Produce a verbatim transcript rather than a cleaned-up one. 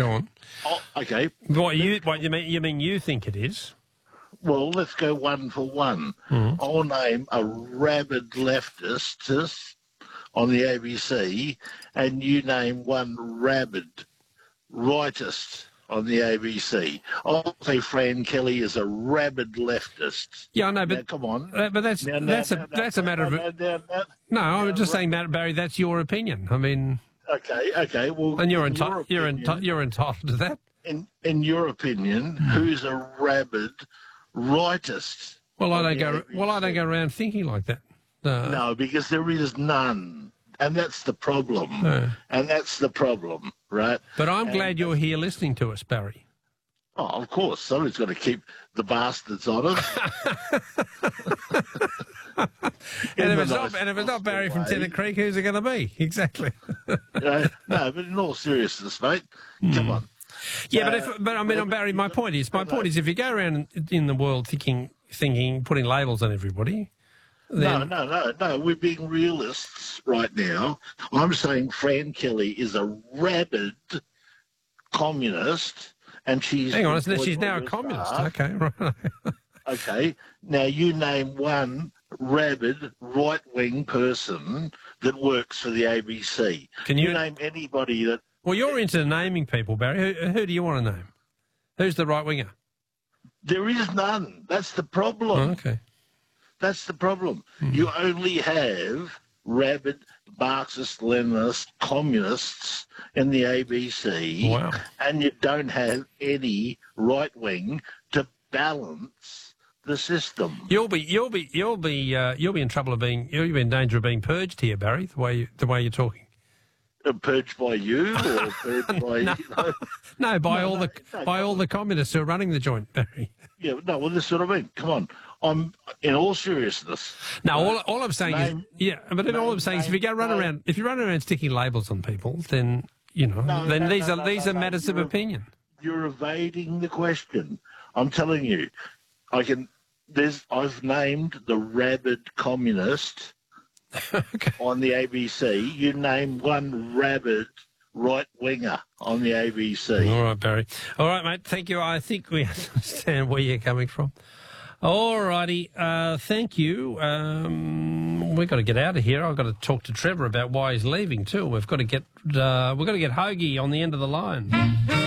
Go on. Oh, okay. What you what you mean? You mean you think it is? Well, let's go one for one. Mm. I'll name a rabid leftist on the A B C, and you name one rabid rightist on the A B C. I'll say Fran Kelly is a rabid leftist. Yeah, I know, but now, come on. Uh, but that's now, now, that's now, a that's now, a matter now, of. now, now, now, No, I'm now, just right. saying, Matt, Barry. That's your opinion. I mean, Okay, okay. Well, and you're in your entitled. You're opinion- entitled. You're entitled to that. In in your opinion, Hmm. who's a rabid rightist? Well, I on don't the go. A B C? Well, I don't go around thinking like that. Uh, No, because there is none. And that's the problem. No. And that's the problem, right? But I'm And glad you're here listening to us, Barry. Oh, of course. Somebody's got to keep the bastards honest. And if, the it's not, nice and if it's not Barry from way. Tennant Creek, who's it going to be? Exactly. You know, no, but in all seriousness, mate, come on. Yeah, but Uh, if, but I mean, Barry, my point is, my no. point is, if you go around in, in the world thinking, thinking, putting labels on everybody, then No, no, no, no. We're being realists right now. I'm saying Fran Kelly is a rabid communist, and she's hang on, isn't it? employed She's by now a your communist. staff. Okay, right. Okay. Now you name one rabid right-wing person that works for the A B C. Can you- name anybody that? Well, you're into naming people, Barry. Who, who do you want to name? Who's the right winger? There is none. That's the problem. Oh, okay. That's the problem. You only have rabid Marxist, Leninist, communists in the A B C, Wow. and you don't have any right wing to balance the system. You'll be, you'll be, you'll be, uh, you'll be in trouble of being, you'll be in danger of being purged here, Barry. The way, you, the way you're talking. Uh, purged by you or purged by No. you know? No, by No, all no, the, no, by no. all the communists who are running the joint, Barry. Yeah, no, well, this is what I mean. Come on. I'm, in all seriousness. No, all, all I'm saying Name- is, yeah, but all name- I'm saying is, if you go run name- around, if you run around sticking labels on people, then you know, No, then no, these no, are no, these no, are no, matters of you're- opinion. You're evading the question. I'm telling you, I can. There's. I've named the rabid communist Okay. on the A B C. You name one rabid right winger on the A B C. All right, Barry. All right, mate. Thank you. I think we understand where you're coming from. All righty. Uh, thank you. Um, we've got to get out of here. I've got to talk to Trevor about why he's leaving too. We've got to get uh, we've got to get Hoagie on the end of the line.